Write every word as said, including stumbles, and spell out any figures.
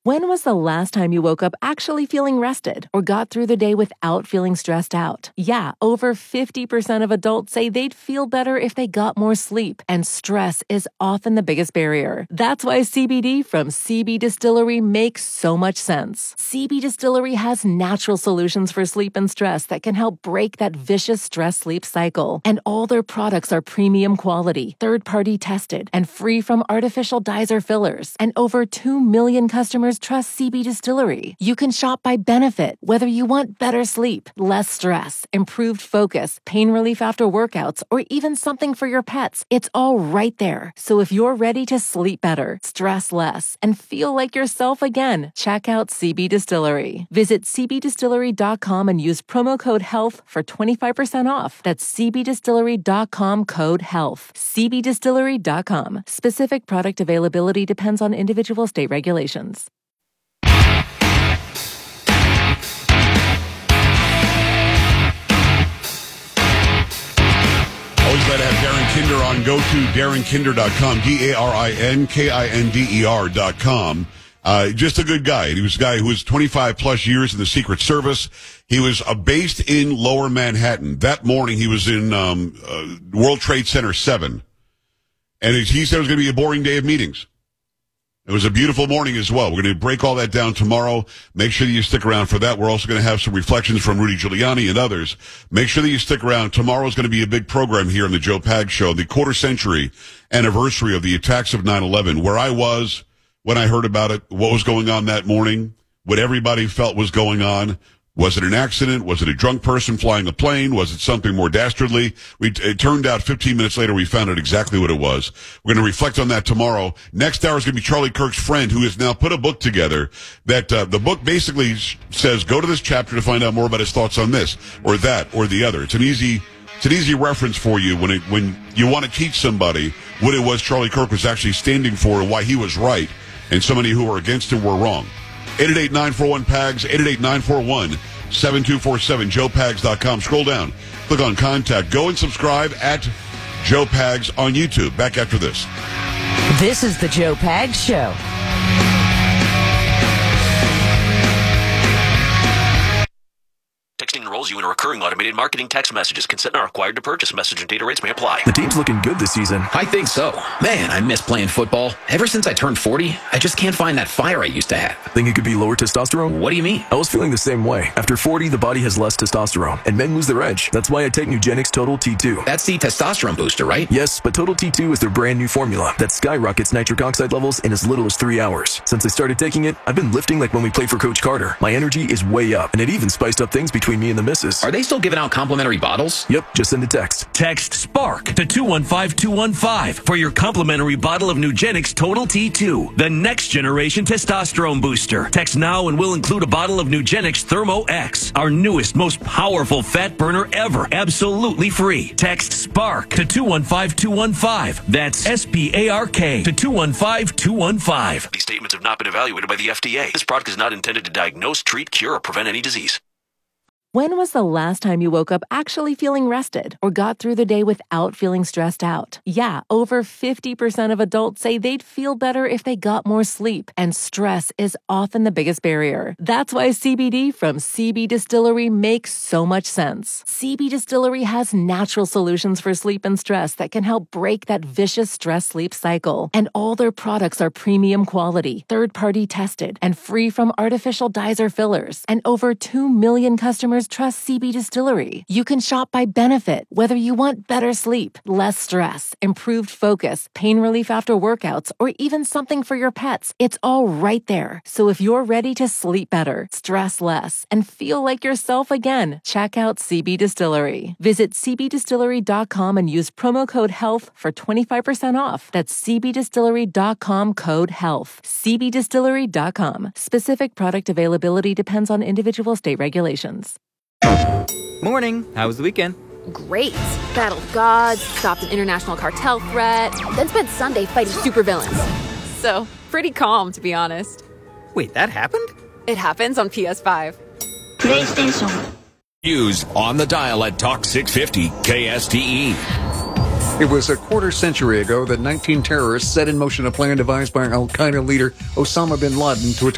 When was the last time you woke up actually feeling rested or got through the day without feeling stressed out? Yeah, over fifty percent of adults say they'd feel better if they got more sleep, and stress is often the biggest barrier. That's why C B D from C B Distillery makes so much sense. C B Distillery has natural solutions for sleep and stress that can help break that vicious stress-sleep cycle. And all their products are premium quality, third-party tested, and free from artificial dyes or fillers. And over two million customers trust C B Distillery. You can shop by benefit, whether you want better sleep, less stress, improved focus, pain relief after workouts, or even something for your pets. It's all right there. So if you're ready to sleep better, stress less, and feel like yourself again, check out C B Distillery. Visit c b distillery dot com and use promo code HEALTH for twenty-five percent off. That's c b distillery dot com code HEALTH. c b distillery dot com. Specific product availability depends on individual state regulations. Always glad to have Darren Kinder on. Go to darren kinder dot com, D A R I N K I N D E R dot com. Uh, just a good guy. He was a guy who was twenty-five plus years in the Secret Service. He was uh, based in Lower Manhattan. That morning he was in um, uh, World Trade Center seven. And he said it was going to be a boring day of meetings. It was a beautiful morning as well. We're going to break all that down tomorrow. Make sure that you stick around for that. We're also going to have some reflections from Rudy Giuliani and others. Make sure that you stick around. Tomorrow is going to be a big program here on the Joe Pags Show, the quarter century anniversary of the attacks of nine eleven, where I was when I heard about it, what was going on that morning, what everybody felt was going on. Was it an accident? Was it a drunk person flying a plane? Was it something more dastardly? We, it turned out fifteen minutes later we found out exactly what it was. We're going to reflect on that tomorrow. Next hour is going to be Charlie Kirk's friend, who has now put a book together that uh, the book basically says, go to this chapter to find out more about his thoughts on this or that or the other. It's an easy, it's an easy reference for you when it, when you want to teach somebody what it was Charlie Kirk was actually standing for and why he was right and so many who were against him were wrong. eight eight eight, nine four one, P A G S, eight eight eight, nine four one, seven two four seven, joe pags dot com. Scroll down, click on contact, go and subscribe at Joe Pags on YouTube. Back after this. This is the Joe Pags Show. Texting enrolls you in a recurring automated marketing text messages. Consent not required to purchase. Message and data rates may apply. The team's looking good this season. I think so. Man, I miss playing football. Ever since I turned forty, I just can't find that fire I used to have. Think it could be lower testosterone? What do you mean? I was feeling the same way. After forty, the body has less testosterone, and men lose their edge. That's why I take Nugenix Total T two. That's the testosterone booster, right? Yes, but Total T two is their brand new formula that skyrockets nitric oxide levels in as little as three hours. Since I started taking it, I've been lifting like when we played for Coach Carter. My energy is way up, and it even spiced up things between me and the missus. Are they still giving out complimentary bottles? Yep, just send a text. Text SPARK to two one five two one five for your complimentary bottle of Nugenix Total T two, the next generation testosterone booster. Text now and we'll include a bottle of Nugenix Thermo X, our newest, most powerful fat burner ever, absolutely free. Text SPARK to two one five two one five. That's S P A R K to two one five two one five. These statements have not been evaluated by the F D A. This product is not intended to diagnose, treat, cure, or prevent any disease. When was the last time you woke up actually feeling rested or got through the day without feeling stressed out? Yeah, over fifty percent of adults say they'd feel better if they got more sleep, and stress is often the biggest barrier. That's why C B D from C B Distillery makes so much sense. C B Distillery has natural solutions for sleep and stress that can help break that vicious stress-sleep cycle. And all their products are premium quality, third-party tested, and free from artificial dyes or fillers. And over two million customers trust C B Distillery. You can shop by benefit, whether you want better sleep, less stress, improved focus, pain relief after workouts, or even something for your pets. It's all right there. So if you're ready to sleep better, stress less, and feel like yourself again, check out C B Distillery. Visit c b distillery dot com and use promo code HEALTH for twenty-five percent off. That's c b distillery dot com code HEALTH. c b distillery dot com. Specific product availability depends on individual state regulations. Morning. How was the weekend? Great. Battled gods, stopped an international cartel threat, then spent Sunday fighting supervillains. So, pretty calm, to be honest. Wait, that happened? It happens on P S five. PlayStation. News on the dial at Talk six fifty K S T E. It was a quarter century ago that nineteen terrorists set in motion a plan devised by Al-Qaeda leader Osama bin Laden to attack